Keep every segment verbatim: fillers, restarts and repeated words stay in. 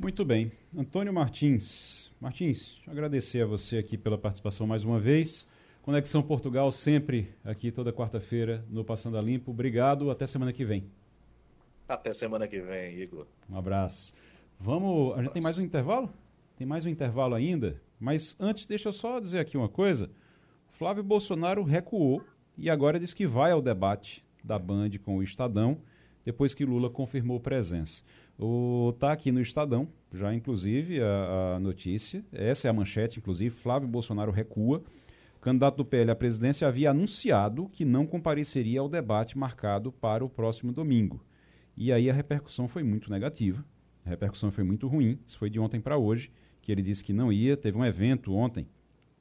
Muito bem. Antônio Martins. Martins, agradecer a você aqui pela participação mais uma vez. Conexão Portugal sempre aqui toda quarta-feira no Passando a Limpo. Obrigado, até semana que vem. Até semana que vem, Igor. Um abraço. Vamos, a gente tem mais um intervalo? Tem mais um intervalo ainda, mas antes deixa eu só dizer aqui uma coisa. Flávio Bolsonaro recuou e agora diz que vai ao debate da Band com o Estadão, depois que Lula confirmou presença. Está aqui no Estadão, já inclusive a, a notícia, essa é a manchete, inclusive, Flávio Bolsonaro recua. O candidato do P L à presidência havia anunciado que não compareceria ao debate marcado para o próximo domingo. E aí a repercussão foi muito negativa, a repercussão foi muito ruim, isso foi de ontem para hoje, que ele disse que não ia. Teve um evento ontem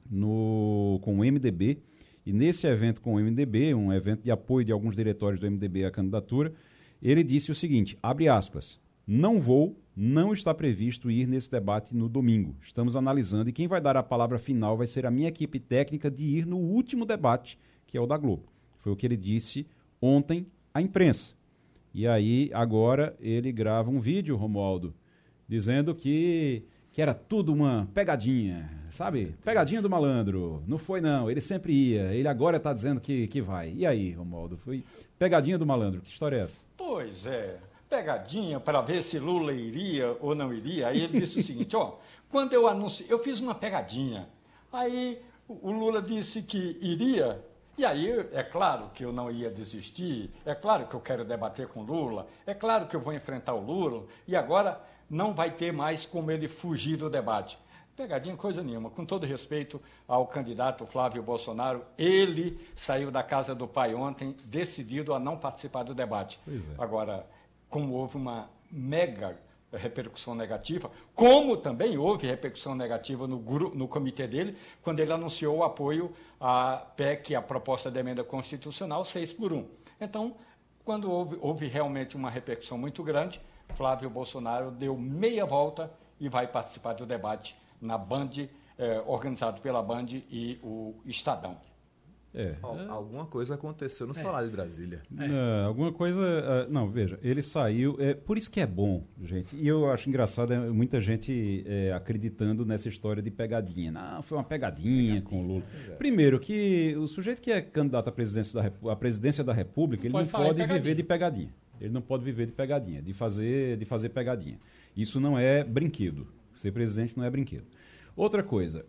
no, com o M D B, e nesse evento com o M D B, um evento de apoio de alguns diretórios do M D B à candidatura, ele disse o seguinte, abre aspas, não vou, não está previsto ir nesse debate no domingo. Estamos analisando e quem vai dar a palavra final vai ser a minha equipe técnica de ir no último debate, que é o da Globo. Foi o que ele disse ontem à imprensa. E aí, agora, ele grava um vídeo, Romualdo, dizendo que, que era tudo uma pegadinha, sabe? Pegadinha do malandro. Não foi, não. Ele sempre ia. Ele agora está dizendo que, que vai. E aí, Romualdo? Foi pegadinha do malandro. Que história é essa? Pois é. Pegadinha para ver se Lula iria ou não iria. Aí ele disse o seguinte, ó, quando eu anunciei, eu fiz uma pegadinha. Aí o Lula disse que iria. E aí, é claro que eu não ia desistir, é claro que eu quero debater com Lula, é claro que eu vou enfrentar o Lula, e agora não vai ter mais como ele fugir do debate. Pegadinha, coisa nenhuma. Com todo respeito ao candidato Flávio Bolsonaro, ele saiu da casa do pai ontem, decidido a não participar do debate. Pois é. Agora, como houve uma mega repercussão negativa, como também houve repercussão negativa no, gru, no comitê dele, quando ele anunciou o apoio à P E C, a proposta de emenda constitucional, seis por um. Então, quando houve, houve realmente uma repercussão muito grande, Flávio Bolsonaro deu meia volta e vai participar do debate na Band, eh, organizado pela Band e o Estadão. É. Alguma coisa aconteceu no Solar de Brasília. É. Não, alguma coisa... Uh, não, veja, ele saiu... É, por isso que é bom, gente. E eu acho engraçado é, muita gente é, acreditando nessa história de pegadinha. Não, foi uma pegadinha, pegadinha com o Lula. É. Primeiro, que o sujeito que é candidato à presidência da, à presidência da República, ele não pode viver de pegadinha. Ele não pode viver de pegadinha, de fazer, de fazer pegadinha. Isso não é brinquedo. Ser presidente não é brinquedo. Outra coisa,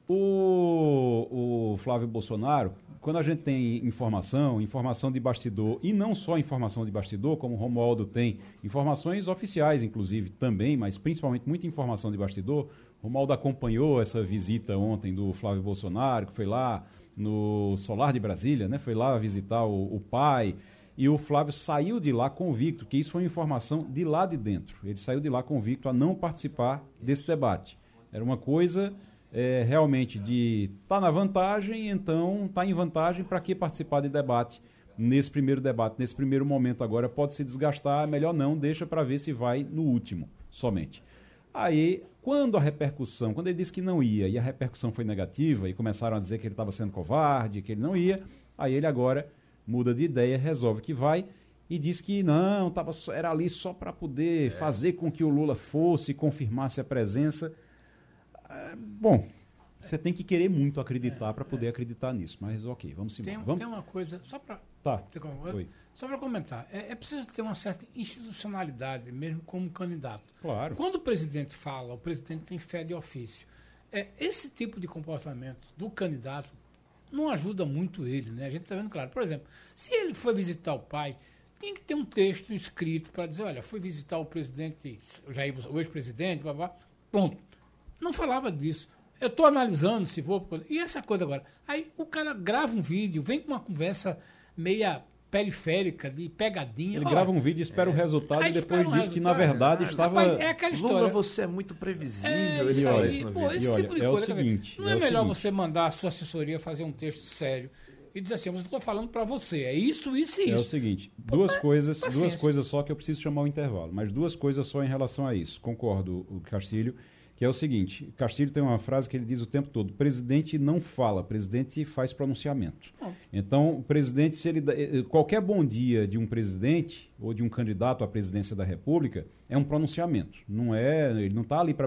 o, o Flávio Bolsonaro, quando a gente tem informação, informação de bastidor, e não só informação de bastidor, como o Romualdo tem, informações oficiais, inclusive, também, mas principalmente muita informação de bastidor. O Romualdo acompanhou essa visita ontem do Flávio Bolsonaro, que foi lá no Solar de Brasília, né? Foi lá visitar o, o pai, e o Flávio saiu de lá convicto, que isso foi informação de lá de dentro. Ele saiu de lá convicto a não participar desse debate. Era uma coisa... É, realmente de estar tá na vantagem, então está em vantagem, para que participar de debate nesse primeiro debate, nesse primeiro momento agora, pode se desgastar, melhor não, deixa para ver se vai no último, somente. Aí, quando a repercussão, quando ele disse que não ia e a repercussão foi negativa e começaram a dizer que ele estava sendo covarde, que ele não ia, aí ele agora muda de ideia, resolve que vai e diz que não, tava, era ali só para poder é. fazer com que o Lula fosse, confirmasse a presença. É, bom, você tem que querer muito acreditar é, para poder é. acreditar nisso, mas ok, vamos embora. Tem, vamos? tem uma coisa, só para tá. só para comentar, é, é preciso ter uma certa institucionalidade mesmo como candidato. Claro. Quando o presidente fala, o presidente tem fé de ofício. É, esse tipo de comportamento do candidato não ajuda muito ele, né? A gente está vendo claro. Por exemplo, se ele foi visitar o pai, tem que ter um texto escrito para dizer, olha, foi visitar o presidente, o Jair, o ex-presidente, blá, blá, pronto. Não falava disso. Eu estou analisando se vou... E essa coisa agora? Aí o cara grava um vídeo, vem com uma conversa meia periférica, de pegadinha. Ele Olha, grava um vídio, espera é. o resultado e depois diz resultado. que, na verdade, ah, estava... Rapaz, é aquela história. Lula, você é muito previsível. É, ele isso olha aí, isso no pô, vídeo. esse e olha, tipo de é coisa. O seguinte, não é, é melhor seguinte. você mandar a sua assessoria fazer um texto sério e dizer assim, eu estou falando para você, é isso, isso e isso. É o seguinte, Pô, duas, é, coisas, paciência. duas coisas só que eu preciso chamar o intervalo, mas duas coisas só em relação a isso. Concordo, o Castilho, que é o seguinte, Castilho tem uma frase que ele diz o tempo todo, presidente não fala, presidente faz pronunciamento. Bom. Então, o presidente, se ele qualquer bom dia de um presidente ou de um candidato à presidência da República é um pronunciamento, não é, ele não está ali para